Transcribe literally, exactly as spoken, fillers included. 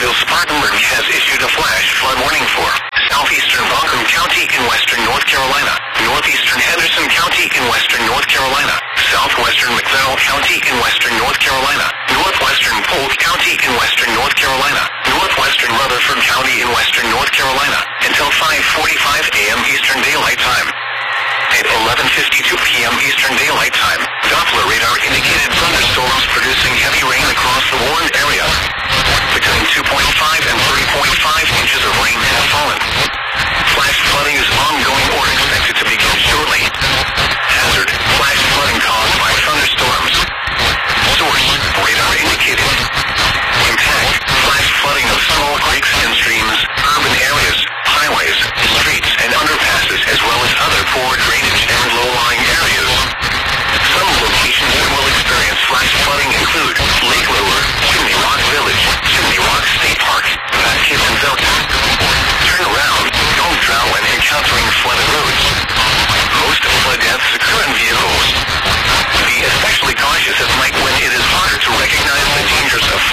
Marshal Spartanburg has issued a flash flood warning for southeastern Buncombe County in western North Carolina, northeastern Henderson County in western North Carolina, southwestern McDowell County in western North Carolina, northwestern Polk County in western North Carolina, northwestern Rutherford County in western North Carolina, until five forty-five a m Eastern Daylight Time. At eleven fifty-two p m Eastern Daylight Time, Doppler radar indicated thunderstorms producing heavy